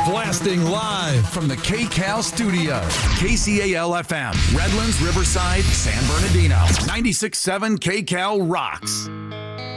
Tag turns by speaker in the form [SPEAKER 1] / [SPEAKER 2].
[SPEAKER 1] Blasting live from the KCAL studio. KCAL FM, Redlands, Riverside, San Bernardino. 96.7 KCAL rocks.